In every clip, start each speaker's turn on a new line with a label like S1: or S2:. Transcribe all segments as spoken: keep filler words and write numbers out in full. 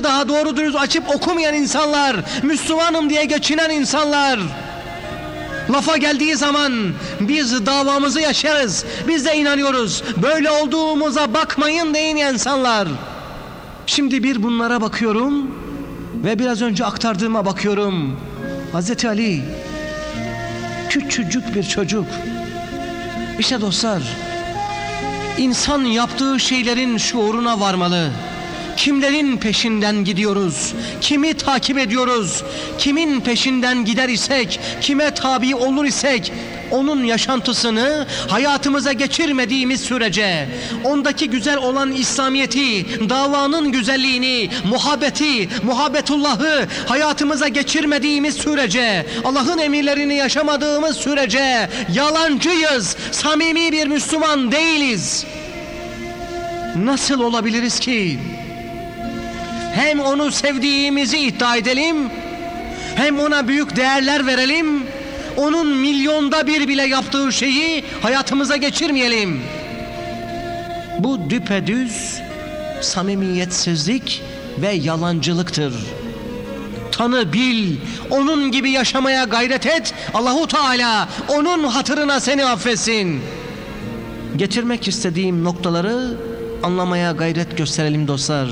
S1: daha doğru dürüst açıp okumayan insanlar, Müslümanım diye geçinen insanlar, lafa geldiği zaman biz davamızı yaşarız, biz de inanıyoruz, böyle olduğumuza bakmayın deyin insanlar. Şimdi bir bunlara bakıyorum ve biraz önce aktardığıma bakıyorum. Hazreti Ali küçücük bir çocuk. İşte dostlar, insan yaptığı şeylerin şuuruna varmalı. Kimlerin peşinden gidiyoruz? Kimi takip ediyoruz? Kimin peşinden gider isek, kime tabi olur isek, onun yaşantısını hayatımıza geçirmediğimiz sürece, ondaki güzel olan İslamiyeti, davanın güzelliğini, muhabbeti, muhabbetullahı hayatımıza geçirmediğimiz sürece, Allah'ın emirlerini yaşamadığımız sürece yalancıyız, samimi bir Müslüman değiliz. Nasıl olabiliriz ki hem onu sevdiğimizi iddia edelim, hem ona büyük değerler verelim, onun milyonda bir bile yaptığı şeyi hayatımıza geçirmeyelim? Bu düpedüz samimiyetsizlik ve yalancılıktır. Tanı, bil, onun gibi yaşamaya gayret et, Allahu Teala onun hatırına seni affetsin. Getirmek istediğim noktaları anlamaya gayret gösterelim dostlar.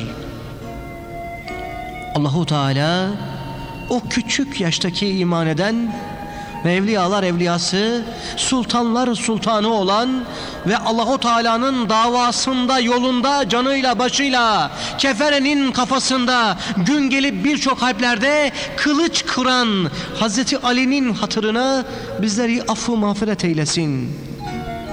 S1: Allahu Teala o küçük yaştaki iman eden ve evliyalar evliyası, sultanlar sultanı olan ve Allahu Teala'nın davasında, yolunda, canıyla başıyla, keferenin kafasında gün gelip birçok harplerde kılıç kıran Hazreti Ali'nin hatırına bizleri affı mağfiret eylesin.